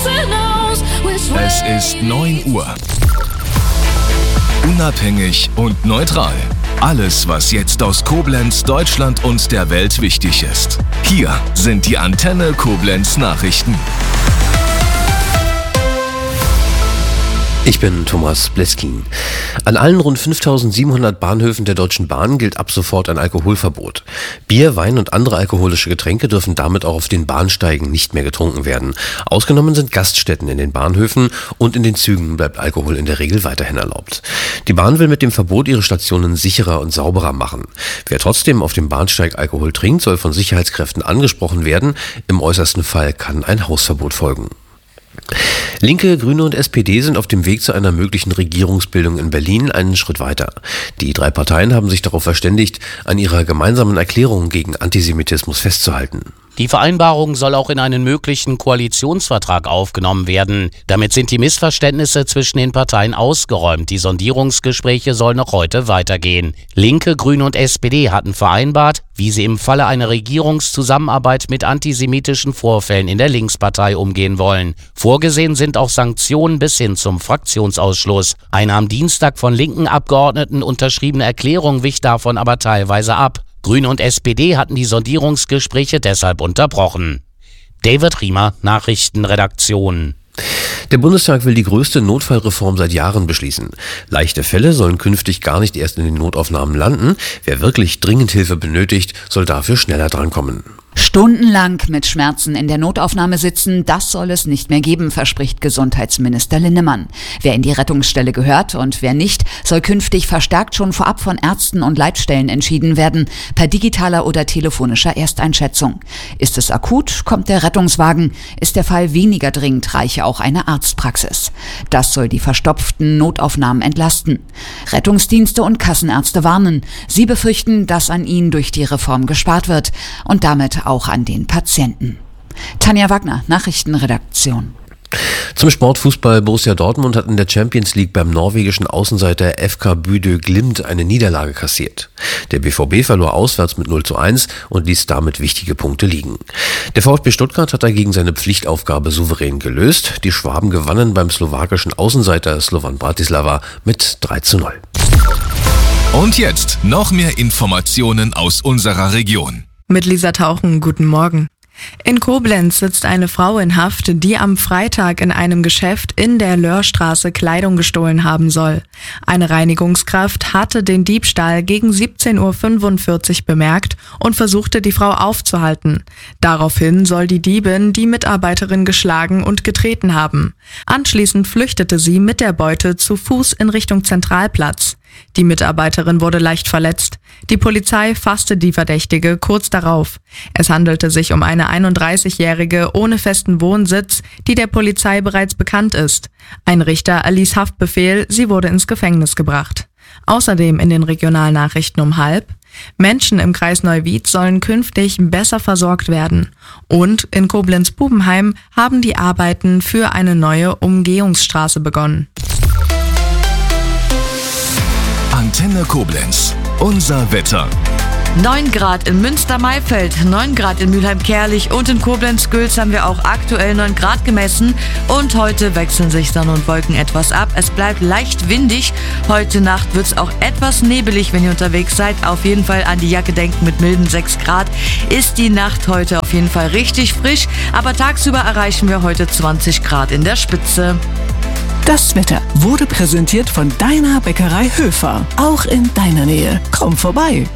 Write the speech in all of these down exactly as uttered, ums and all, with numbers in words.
Es ist neun Uhr. Unabhängig und neutral. Alles, was jetzt aus Koblenz, Deutschland und der Welt wichtig ist. Hier sind die Antenne Koblenz Nachrichten. Ich bin Thomas Bleskin. An allen rund fünftausendsiebenhundert Bahnhöfen der Deutschen Bahn gilt ab sofort ein Alkoholverbot. Bier, Wein und andere alkoholische Getränke dürfen damit auch auf den Bahnsteigen nicht mehr getrunken werden. Ausgenommen sind Gaststätten in den Bahnhöfen und in den Zügen bleibt Alkohol in der Regel weiterhin erlaubt. Die Bahn will mit dem Verbot ihre Stationen sicherer und sauberer machen. Wer trotzdem auf dem Bahnsteig Alkohol trinkt, soll von Sicherheitskräften angesprochen werden. Im äußersten Fall kann ein Hausverbot folgen. Linke, Grüne und S P D sind auf dem Weg zu einer möglichen Regierungsbildung in Berlin einen Schritt weiter. Die drei Parteien haben sich darauf verständigt, an ihrer gemeinsamen Erklärung gegen Antisemitismus festzuhalten. Die Vereinbarung soll auch in einen möglichen Koalitionsvertrag aufgenommen werden. Damit sind die Missverständnisse zwischen den Parteien ausgeräumt. Die Sondierungsgespräche sollen noch heute weitergehen. Linke, Grüne und S P D hatten vereinbart, wie sie im Falle einer Regierungszusammenarbeit mit antisemitischen Vorfällen in der Linkspartei umgehen wollen. Vorgesehen sind auch Sanktionen bis hin zum Fraktionsausschluss. Eine am Dienstag von linken Abgeordneten unterschriebene Erklärung wich davon aber teilweise ab. Grüne und S P D hatten die Sondierungsgespräche deshalb unterbrochen. David Riemer, Nachrichtenredaktion. Der Bundestag will die größte Notfallreform seit Jahren beschließen. Leichte Fälle sollen künftig gar nicht erst in den Notaufnahmen landen. Wer wirklich dringend Hilfe benötigt, soll dafür schneller drankommen. Stundenlang mit Schmerzen in der Notaufnahme sitzen, das soll es nicht mehr geben, verspricht Gesundheitsminister Linnemann. Wer in die Rettungsstelle gehört und wer nicht, soll künftig verstärkt schon vorab von Ärzten und Leitstellen entschieden werden, per digitaler oder telefonischer Ersteinschätzung. Ist es akut, kommt der Rettungswagen. Ist der Fall weniger dringend, reiche auch eine Arztpraxis. Das soll die verstopften Notaufnahmen entlasten. Rettungsdienste und Kassenärzte warnen. Sie befürchten, dass an ihnen durch die Reform gespart wird und damit auch an den Patienten. Tanja Wagner, Nachrichtenredaktion. Zum Sportfußball. Borussia Dortmund hat in der Champions League beim norwegischen Außenseiter F K Bodø Glimt eine Niederlage kassiert. Der B V B verlor auswärts mit null zu eins und ließ damit wichtige Punkte liegen. Der VfB Stuttgart hat dagegen seine Pflichtaufgabe souverän gelöst. Die Schwaben gewannen beim slowakischen Außenseiter Slovan Bratislava mit drei zu null. Und jetzt noch mehr Informationen aus unserer Region. Mit Lisa Tauchen, guten Morgen. In Koblenz sitzt eine Frau in Haft, die am Freitag in einem Geschäft in der Löhrstraße Kleidung gestohlen haben soll. Eine Reinigungskraft hatte den Diebstahl gegen siebzehn Uhr fünfundvierzig bemerkt und versuchte, die Frau aufzuhalten. Daraufhin soll die Diebin die Mitarbeiterin geschlagen und getreten haben. Anschließend flüchtete sie mit der Beute zu Fuß in Richtung Zentralplatz. Die Mitarbeiterin wurde leicht verletzt. Die Polizei fasste die Verdächtige kurz darauf. Es handelte sich um eine einunddreißigjährige ohne festen Wohnsitz, die der Polizei bereits bekannt ist. Ein Richter erließ Haftbefehl, sie wurde ins Gefängnis gebracht. Außerdem in den Regionalnachrichten um halb: Menschen im Kreis Neuwied sollen künftig besser versorgt werden. Und in Koblenz-Bubenheim haben die Arbeiten für eine neue Umgehungsstraße begonnen. Antenne Koblenz. Unser Wetter. neun Grad in Münster-Maifeld, neun Grad in Mülheim-Kärlich und in Koblenz-Gülz haben wir auch aktuell neun Grad gemessen. Und heute wechseln sich Sonne und Wolken etwas ab. Es bleibt leicht windig. Heute Nacht wird es auch etwas nebelig, wenn ihr unterwegs seid. Auf jeden Fall an die Jacke denken, mit milden sechs Grad ist die Nacht heute auf jeden Fall richtig frisch. Aber tagsüber erreichen wir heute zwanzig Grad in der Spitze. Das Wetter wurde präsentiert von deiner Bäckerei Höfer. Auch in deiner Nähe. Komm vorbei.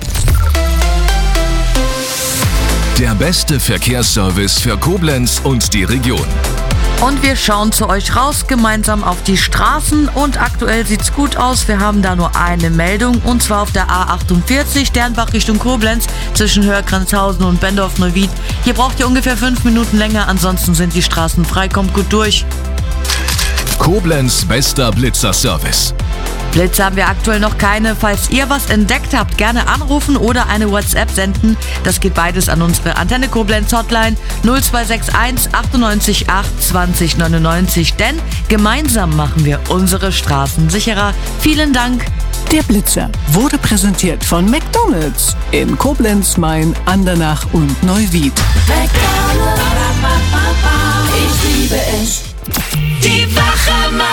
Der beste Verkehrsservice für Koblenz und die Region. Und wir schauen zu euch raus, gemeinsam auf die Straßen. Und aktuell sieht's gut aus. Wir haben da nur eine Meldung. Und zwar auf der A achtundvierzig, Sternbach Richtung Koblenz, zwischen Höherkranzhausen und Bendorf-Neuwied. Hier braucht ihr ungefähr fünf Minuten länger. Ansonsten sind die Straßen frei. Kommt gut durch. Koblenz bester Blitzer-Service. Blitze haben wir aktuell noch keine. Falls ihr was entdeckt habt, gerne anrufen oder eine WhatsApp senden. Das geht beides an unsere Antenne Koblenz Hotline null zwei sechs eins achtundneunzig acht zwanzig neunundneunzig. Denn gemeinsam machen wir unsere Straßen sicherer. Vielen Dank. Der Blitzer wurde präsentiert von McDonald's in Koblenz, Main, Andernach und Neuwied. McDonald's, ich liebe es.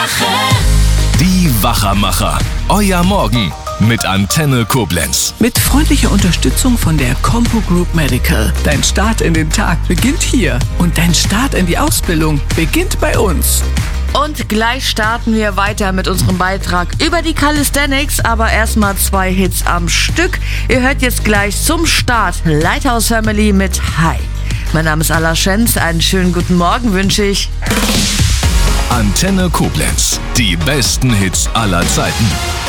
Die Wachermacher. Euer Morgen mit Antenne Koblenz. Mit freundlicher Unterstützung von der Compo Group Medical. Dein Start in den Tag beginnt hier. Und dein Start in die Ausbildung beginnt bei uns. Und gleich starten wir weiter mit unserem Beitrag über die Calisthenics, aber erstmal zwei Hits am Stück. Ihr hört jetzt gleich zum Start Lighthouse Family mit Hi. Mein Name ist Alla Schenz, einen schönen guten Morgen wünsche ich. Antenne Koblenz, die besten Hits aller Zeiten.